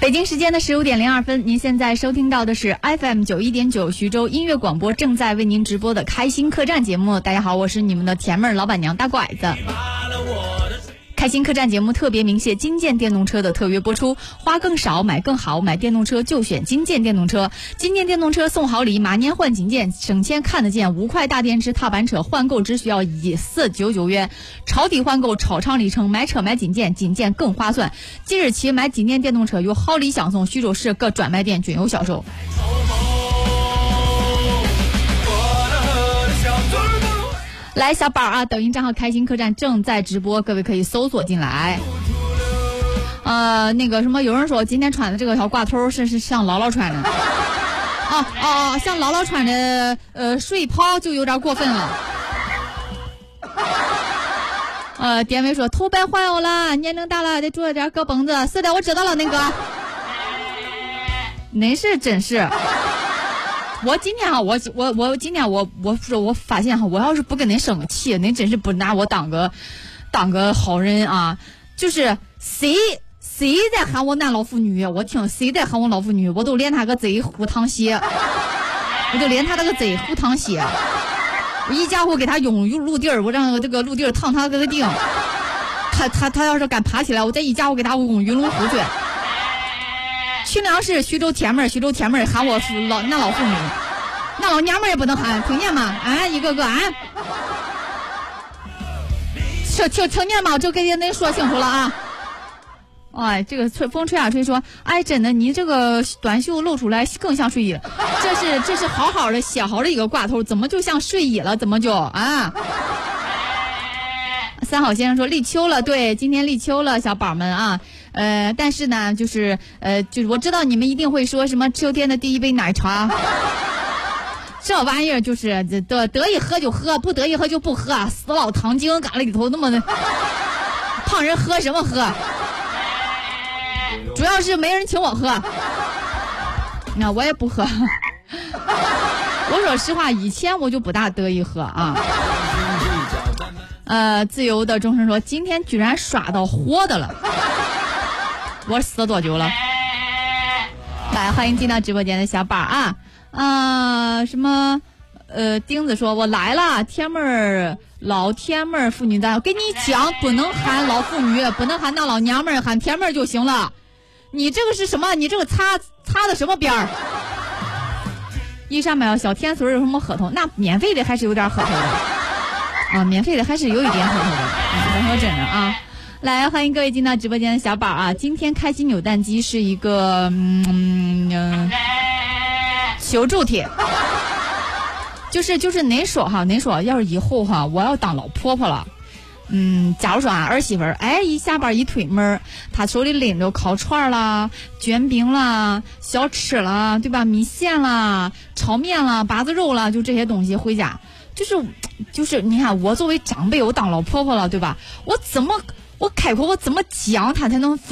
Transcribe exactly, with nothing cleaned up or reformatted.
北京时间的十五点零二分，您现在收听到的是 F M 九一点九徐州音乐广播正在为您直播的开心客栈节目。大家好，我是你们的甜妹儿老板娘大拐子。开心客栈节目特别鸣谢金建电动车的特约播出，花更少买更好，买电动车就选金建电动车。金建电动车送好礼，马年换金件，省钱看得见，五块大电池踏板车换购只需要一四九九元，超低换购超长里程，买车买金件，金件更划算。即日起买金建电动车有好礼相送，徐州市各专卖店均有销售。来，小宝啊，抖音账号开心客栈正在直播，各位可以搜索进来。呃，那个什么，有人说今天穿的这个小挂头是是像姥姥穿的，哦哦哦，像姥姥穿的呃睡袍就有点过分了。呃，典韦说头白换我了，年龄大了得做点割绷子。是的，我知道了，那个，恁是真是。我今天哈，我我我今天我我说我发现哈，我要是不跟您生个气，您真是不拿我当个当个好人啊！就是谁谁在喊我男老妇女，我听谁在喊我老妇女，我都连他个贼胡淌血，我就连他那个贼胡淌血，我一家伙给他用用陆地儿，我让这个陆地儿烫他个腚，他他他要是敢爬起来，我再一家伙给他用云龙湖去。清凉市徐州甜妹儿，徐州甜妹儿喊我老那老妇女，那老娘们儿也不能喊，听见吗？啊，一个个啊，听听听见吗？我就给您说清楚了啊！哎，这个吹风吹啊吹说，哎，真的，你这个短袖露出来更像睡衣了。这是这是好好的写好的一个挂头，怎么就像睡衣了？怎么就啊？三好先生说立秋了，对，今天立秋了，小宝们啊。呃，但是呢，就是呃，就是我知道你们一定会说什么秋天的第一杯奶茶，这玩意儿就是得得意喝就喝，不得意喝就不喝，死老糖精，嘎里头那么的，胖人喝什么喝？主要是没人请我喝，那我也不喝。我说实话，以前我就不大得意喝啊。呃，自由的众生说，今天居然刷到活的了。我死了多久了？来，欢迎进到直播间的小宝啊啊、呃！什么？呃，钉子说，我来了，天妹儿，老天妹儿妇女单，我跟你讲，不能喊老妇女，不能喊那老娘们儿，喊天妹儿就行了。你这个是什么？你这个擦擦的什么边儿？一上买小天孙有什么合同？那免费的还是有点合同的啊，免费的还是有一点合同的。我说真的啊。来，欢迎各位进到直播间的小宝啊！今天开心扭蛋机是一个嗯嗯求助帖，就是就是您说哈，您说要是以后哈，我要当老婆婆了，嗯，假如说啊儿媳妇儿，哎，一下班一推门，她手里拎着烤串啦、卷饼啦、小吃啦，对吧？米线啦、炒面啦、八子肉啦，就这些东西回家，就是就是你看，我作为长辈，我当老婆婆了，对吧？我怎么我开口我怎么讲他才能